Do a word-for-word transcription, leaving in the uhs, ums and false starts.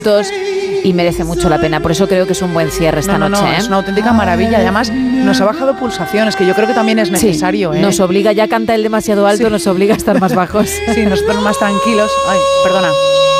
y merece mucho la pena. Por eso creo que es un buen cierre esta no, no, noche. No, ¿eh? es una auténtica maravilla. Además, nos ha bajado pulsaciones, que yo creo que también es necesario. Sí, ¿eh? nos obliga, ya canta él demasiado alto, sí. Nos obliga a estar más bajos. Sí, nosotros más tranquilos. Ay, perdona.